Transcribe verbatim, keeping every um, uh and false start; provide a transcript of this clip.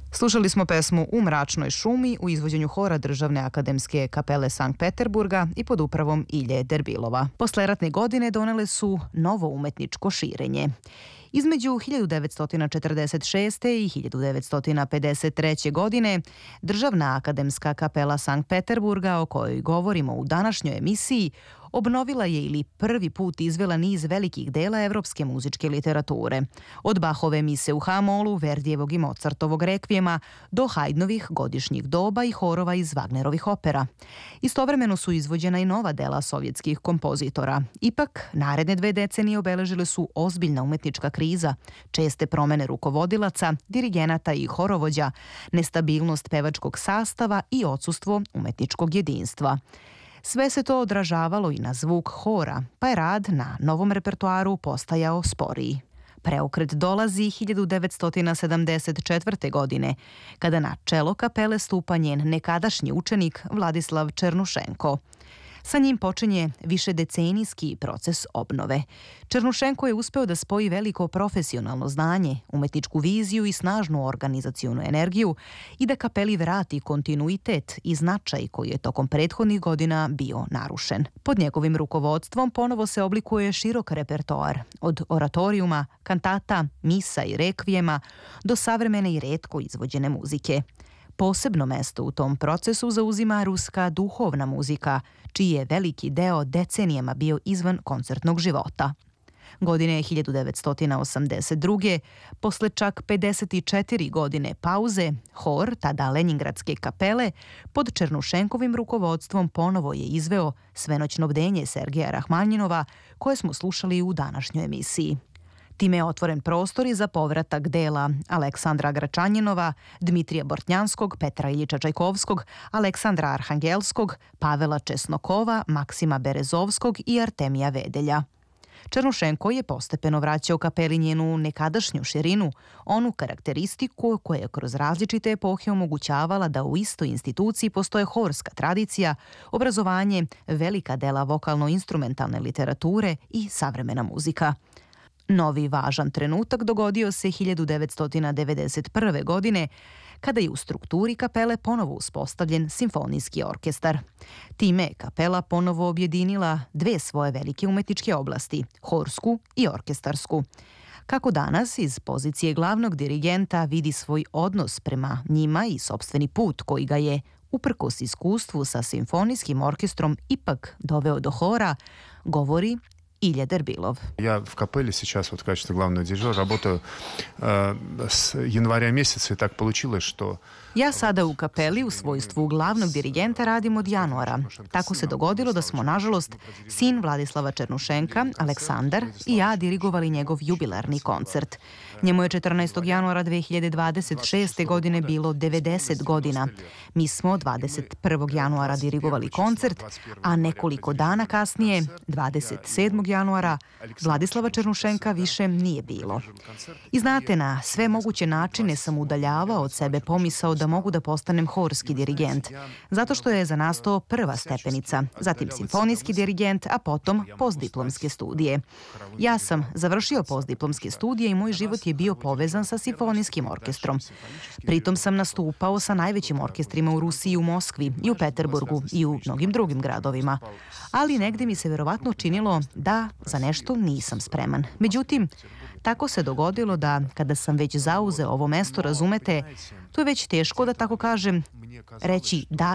Slušali smo pesmu U mračnoj šumi u izvođenju hora Državne akademske kapele Sankt Peterburga i pod upravom Ilje Derbilova. Posleratne godine donele su novo umetničko širenje. Između hiljadu devetsto četrdeset šeste i hiljadu devetsto pedeset treće. godine Državna akademska kapela Sankt Peterburga, o kojoj govorimo u današnjoj emisiji, obnovila je ili prvi put izvela niz velikih dela evropske muzičke literature. Od Bachove mise u H-molu, Verdijevog i Mozartovog rekvijema do Haydnovih godišnjih doba i horova iz Wagnerovih opera. Istovremeno su izvođena i nova dela sovjetskih kompozitora. Ipak, naredne dve decenije obeležile su ozbiljna umetnička kriza, česte promene rukovodilaca, dirigenata i horovođa, nestabilnost pevačkog sastava i odsustvo umetničkog jedinstva. Sve se to odražavalo i na zvuk hora, pa je rad na novom repertoaru postajao sporiji. Preokret dolazi hiljadu devetsto sedamdeset četvrte. godine, kada na čelo kapele stupa njen nekadašnji učenik Vladislav Černušenko. Sa njim počinje višedecenijski proces obnove. Černušenko je uspeo da spoji veliko profesionalno znanje, umetničku viziju i snažnu organizacionu energiju i da kapeli vrati kontinuitet i značaj koji je tokom prethodnih godina bio narušen. Pod njegovim rukovodstvom ponovo se oblikuje širok repertoar, od oratorijuma, kantata, misa i rekvijema do savremene i retko izvođene muzike. Posebno mesto u tom procesu zauzima ruska duhovna muzika, čiji je veliki deo decenijama bio izvan koncertnog života. Godine hiljadu devetsto osamdeset druge. posle čak pedeset četiri godine pauze, hor, tada Lenjingradske kapele, pod Černušenkovim rukovodstvom ponovo je izveo Svenoćno bdenje Sergeja Rahmanjinova, koje smo slušali u današnjoj emisiji. Time je otvoren prostor i za povratak dela Aleksandra Gračanjinova, Dmitrija Bortnjanskog, Petra Iljiča Čajkovskog, Aleksandra Arhangelskog, Pavela Česnokova, Maksima Berezovskog i Artemija Vedelja. Černušenko je postepeno vraćao kapeli njenu nekadašnju širinu, onu karakteristiku koja je kroz različite epohe omogućavala da u istoj instituciji postoje horska tradicija, obrazovanje, velika dela vokalno-instrumentalne literature i savremena muzika. Novi važan trenutak dogodio se hiljadu devetsto devedeset prve. godine, kada je u strukturi kapele ponovo uspostavljen simfonijski orkestar. Time je kapela ponovo objedinila dve svoje velike umetničke oblasti, horsku i orkestarsku. Kako danas iz pozicije glavnog dirigenta vidi svoj odnos prema njima i sopstveni put koji ga je, uprkos iskustvu sa simfonijskim orkestrom, ipak doveo do hora, govori Ilja Derbilov. Я в капелле сейчас вот в качестве главного дирижера работаю э, с января месяца, и так получилось, что... Ja sada u kapeli u svojstvu glavnog dirigenta radim od januara. Tako se dogodilo da smo, nažalost, sin Vladislava Černušenka, Aleksandar, i ja dirigovali njegov jubilarni koncert. Njemu je četrnaestog januara dve hiljade dvadeset šeste. godine bilo devedeset godina. Mi smo dvadeset prvog januara dirigovali koncert, a nekoliko dana kasnije, dvadeset sedmog januara, Vladislava Černušenka više nije bilo. I znate, na sve moguće načine sam udaljavao od sebe pomisao da mogu da postanem horski dirigent, zato što je za nas to prva stepenica, zatim simfonijski dirigent, a potom postdiplomske studije. Ja sam završio postdiplomske studije i moj život je bio povezan sa simfonijskim orkestrom. Pritom sam nastupao sa najvećim orkestrima u Rusiji, u Moskvi i u Peterburgu i u mnogim drugim gradovima. Ali negde mi se verovatno činilo da za nešto nisam spreman. Međutim, tako se dogodilo da kada sam već zauzeo ovo mesto, razumete, to je već teško da tako kažem, reći da